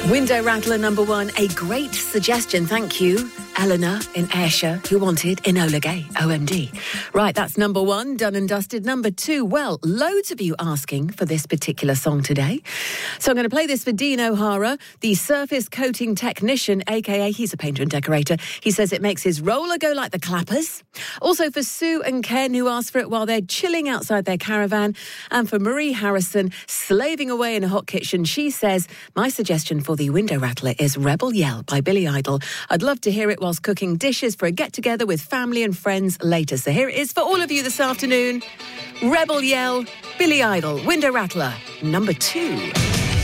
Window Rattler number 1, a great suggestion, thank you. Eleanor in Ayrshire, who wanted Enola Gay, OMD. Right, that's number 1, done and dusted. Number 2, well, loads of you asking for this particular song today. So I'm going to play this for Dean O'Hara, the surface coating technician, a.k.a. he's a painter and decorator. He says it makes his roller go like the clappers. Also for Sue and Ken, who asked for it while they're chilling outside their caravan. And for Marie Harrison, slaving away in a hot kitchen, she says, my suggestion for the Window Rattler is Rebel Yell by Billy Idol. I'd love to hear it whilst cooking dishes for a get-together with family and friends later. So here it is for all of you this afternoon. Rebel Yell, Billy Idol, Window Rattler, number 2.